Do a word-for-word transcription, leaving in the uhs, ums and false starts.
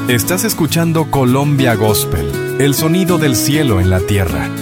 Estás escuchando Colombia Gospel, el sonido del cielo en la tierra,